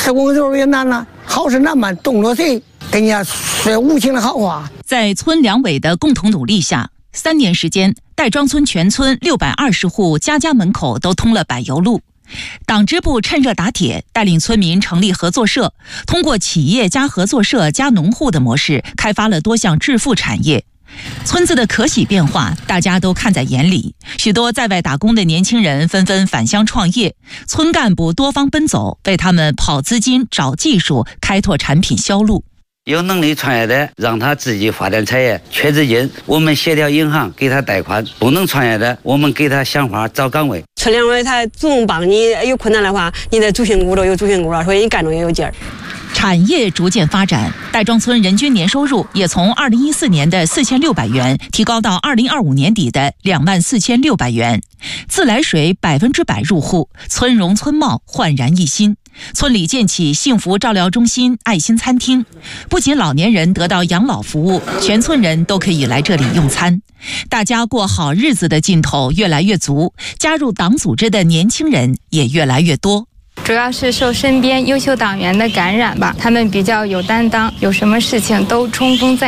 施工的时候也难了，好事难办，动了谁跟人家说无情的好话。 在村两委的共同努力下，3年时间，戴庄村全村620户家家门口都通了柏油路。党支部趁热打铁，带领村民成立合作社，通过企业加合作社加农户的模式，开发了多项致富产业。村子的可喜变化，大家都看在眼里。许多在外打工的年轻人纷纷返乡创业，村干部多方奔走，为他们跑资金、找技术、开拓产品销路。 有能力创业的，让他自己发展产业，缺资金，我们协调银行给他贷款；不能创业的，我们给他想法找岗位。 村两委他主动帮你，有困难的话，你在主心骨头有主心骨了，所以你干着也有劲儿。 产业逐渐发展，戴庄村人均年收入也从2014年的4600元提高到2025年底的24600元。自来水100%入户，村容村貌焕然一新。村里建起幸福照料中心、爱心餐厅，不仅老年人得到养老服务，全村人都可以来这里用餐。大家过好日子的劲头越来越足，加入党组织的年轻人也越来越多。 主要是受身边优秀党员的感染吧，他们比较有担当，有什么事情都冲锋在